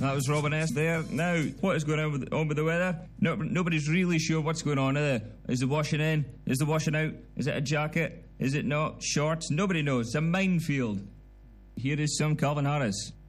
That was Robin S. there. Now, what is going on with the weather? Nobody's really sure what's going on there. Is the washing in? Is the washing out? Is it a jacket? Is it not? Shorts? Nobody knows. It's a minefield. Here is some Calvin Harris.